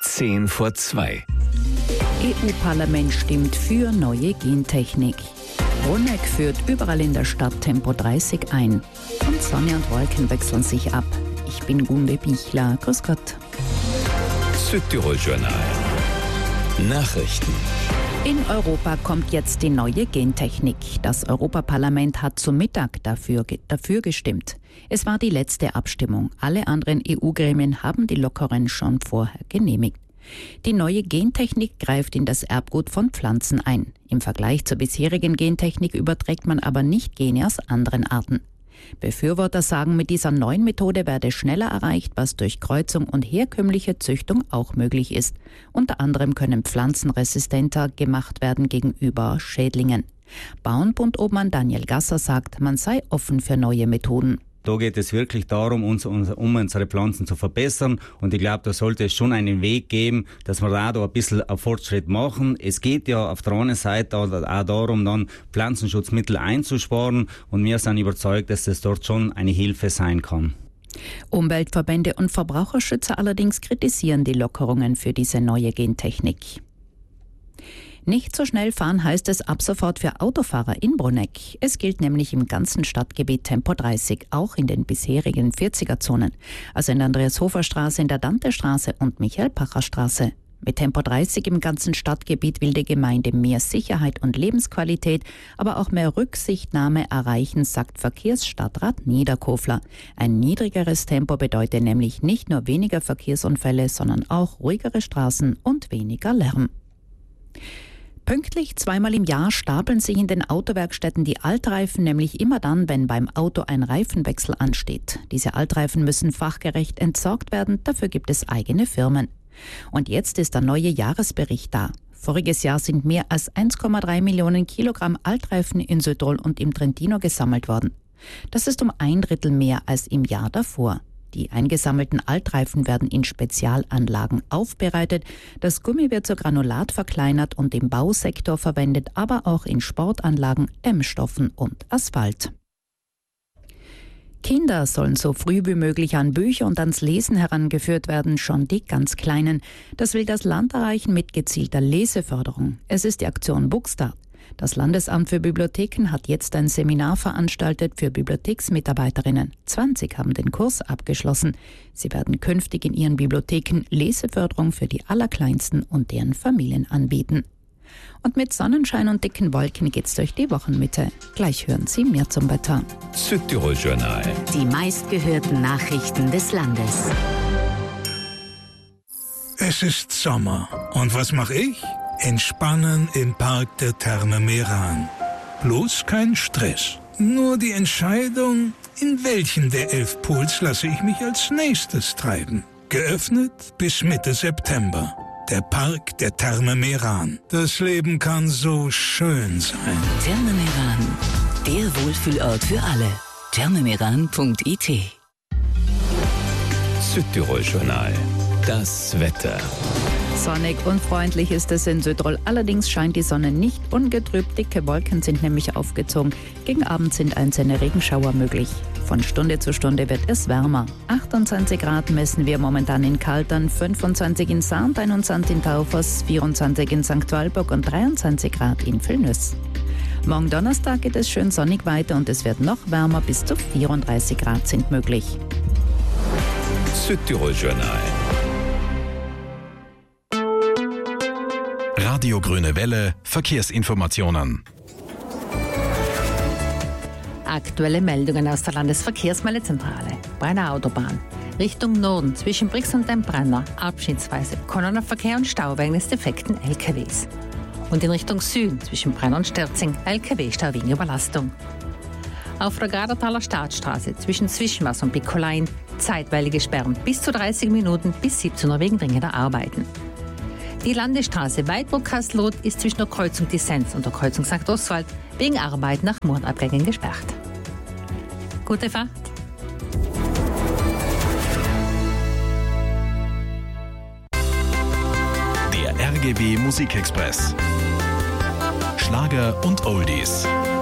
10:10. EU-Parlament stimmt für neue Gentechnik. Bruneck führt überall in der Stadt Tempo 30 ein. Und Sonne und Wolken wechseln sich ab. Ich bin Gunde Bichler. Grüß Gott. Südtirol-Journal. Nachrichten. In Europa kommt jetzt die neue Gentechnik. Das Europaparlament hat zum Mittag dafür gestimmt. Es war die letzte Abstimmung. Alle anderen EU-Gremien haben die Lockerungen schon vorher genehmigt. Die neue Gentechnik greift in das Erbgut von Pflanzen ein. Im Vergleich zur bisherigen Gentechnik überträgt man aber nicht Gene aus anderen Arten. Befürworter sagen, mit dieser neuen Methode werde schneller erreicht, was durch Kreuzung und herkömmliche Züchtung auch möglich ist. Unter anderem können Pflanzen resistenter gemacht werden gegenüber Schädlingen. Bauernbund-Obmann Daniel Gasser sagt, man sei offen für neue Methoden. Da geht es wirklich darum, unsere Pflanzen zu verbessern. Und ich glaube, da sollte es schon einen Weg geben, dass wir da ein bisschen einen Fortschritt machen. Es geht ja auf der einen Seite auch darum, dann Pflanzenschutzmittel einzusparen. Und wir sind überzeugt, dass das dort schon eine Hilfe sein kann. Umweltverbände und Verbraucherschützer allerdings kritisieren die Lockerungen für diese neue Gentechnik. Nicht so schnell fahren heißt es ab sofort für Autofahrer in Bruneck. Es gilt nämlich im ganzen Stadtgebiet Tempo 30, auch in den bisherigen 40er-Zonen. Also in der Andreas-Hofer-Straße, in der Dante-Straße und Michael-Pacher-Straße. Mit Tempo 30 im ganzen Stadtgebiet will die Gemeinde mehr Sicherheit und Lebensqualität, aber auch mehr Rücksichtnahme erreichen, sagt Verkehrsstadtrat Niederkofler. Ein niedrigeres Tempo bedeutet nämlich nicht nur weniger Verkehrsunfälle, sondern auch ruhigere Straßen und weniger Lärm. Pünktlich zweimal im Jahr stapeln sich in den Autowerkstätten die Altreifen, nämlich immer dann, wenn beim Auto ein Reifenwechsel ansteht. Diese Altreifen müssen fachgerecht entsorgt werden, dafür gibt es eigene Firmen. Und jetzt ist der neue Jahresbericht da. Voriges Jahr sind mehr als 1,3 Millionen Kilogramm Altreifen in Südtirol und im Trentino gesammelt worden. Das ist um 1/3 mehr als im Jahr davor. Die eingesammelten Altreifen werden in Spezialanlagen aufbereitet. Das Gummi wird zu Granulat verkleinert und im Bausektor verwendet, aber auch in Sportanlagen, Dämmstoffen und Asphalt. Kinder sollen so früh wie möglich an Bücher und ans Lesen herangeführt werden, schon die ganz Kleinen. Das will das Land erreichen mit gezielter Leseförderung. Es ist die Aktion Bookstart. Das Landesamt für Bibliotheken hat jetzt ein Seminar veranstaltet für Bibliotheksmitarbeiterinnen. 20 haben den Kurs abgeschlossen. Sie werden künftig in ihren Bibliotheken Leseförderung für die Allerkleinsten und deren Familien anbieten. Und mit Sonnenschein und dicken Wolken geht's durch die Wochenmitte. Gleich hören Sie mehr zum Wetter. Südtirol-Journal. Die meistgehörten Nachrichten des Landes. Es ist Sommer. Und was mache ich? Entspannen im Park der Therme Meran. Bloß kein Stress. Nur die Entscheidung, in welchem der 11 Pools lasse ich mich als nächstes treiben. Geöffnet bis Mitte September. Der Park der Therme Meran. Das Leben kann so schön sein. Therme Meran, der Wohlfühlort für alle. thermemeran.it. Südtirol-Journal. Das Wetter. Sonnig und freundlich ist es in Südtirol. Allerdings scheint die Sonne nicht ungetrübt. Dicke Wolken sind nämlich aufgezogen. Gegen Abend sind einzelne Regenschauer möglich. Von Stunde zu Stunde wird es wärmer. 28 Grad messen wir momentan in Kaltern, 25 in Sarnt, 21 in Taufers, 24 in St. Walburg und 23 Grad in Vilnius. Morgen Donnerstag geht es schön sonnig weiter und es wird noch wärmer. Bis zu 34 Grad sind möglich. Südtirol-Journal. Radio Grüne Welle, Verkehrsinformationen. Aktuelle Meldungen aus der Landesverkehrsmeldezentrale. Brenner Autobahn. Richtung Norden zwischen Brix und dem Brenner. Abschnittsweise Kolonnenverkehr und Stau wegen des defekten LKWs. Und in Richtung Süden zwischen Brenner und Sterzing LKW-Stau wegen Überlastung. Auf der Gardertaler Staatsstraße zwischen Zwischenwas und Picolein zeitweilige Sperren bis zu 30 Minuten bis 17 Uhr wegen dringender Arbeiten. Die Landesstraße Weidburg-Kastelruth ist zwischen der Kreuzung Dissens und der Kreuzung St. Oswald wegen Arbeit nach Murtabgängen gesperrt. Gute Fahrt! Der RGW Musikexpress. Schlager und Oldies.